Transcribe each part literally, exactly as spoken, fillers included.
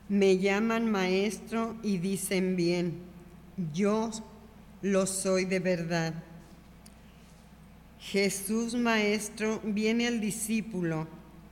Me llaman maestro y dicen bien, yo lo soy de verdad. Jesús maestro viene al discípulo,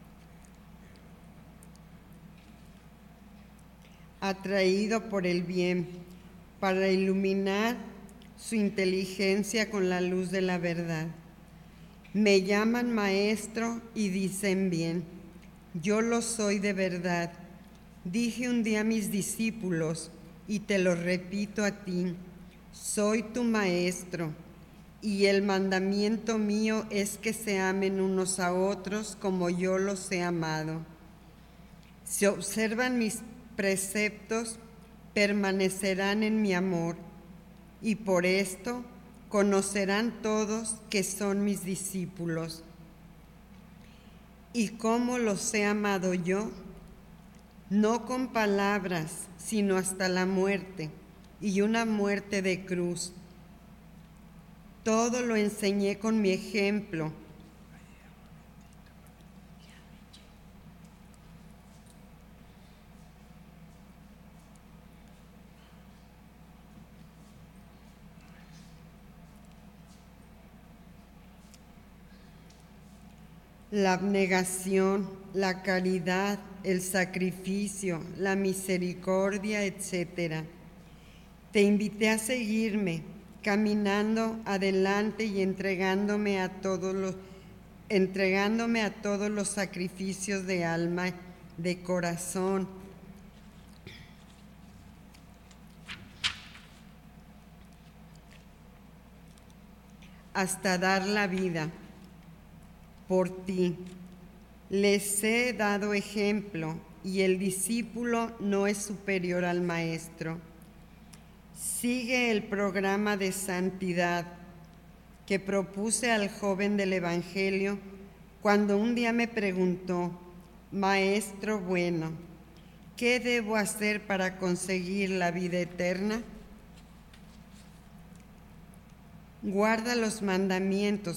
atraído por el bien, para iluminar su inteligencia con la luz de la verdad. Me llaman maestro y dicen bien, yo lo soy de verdad. Dije un día a mis discípulos, y te lo repito a ti, soy tu maestro, y el mandamiento mío es que se amen unos a otros como yo los he amado. Si observan mis preceptos, permanecerán en mi amor, y por esto conocerán todos que son mis discípulos. ¿Y cómo los he amado yo? No con palabras, sino hasta la muerte, y una muerte de cruz. Todo lo enseñé con mi ejemplo. La abnegación, la caridad, el sacrificio, la misericordia, etcétera. Te invité a seguirme, caminando adelante y entregándome a todos los, entregándome a todos los sacrificios de alma, de corazón, hasta dar la vida por ti. Les he dado ejemplo, y el discípulo no es superior al maestro. Sigue el programa de santidad que propuse al joven del Evangelio cuando un día me preguntó, Maestro bueno, ¿qué debo hacer para conseguir la vida eterna? Guarda los mandamientos,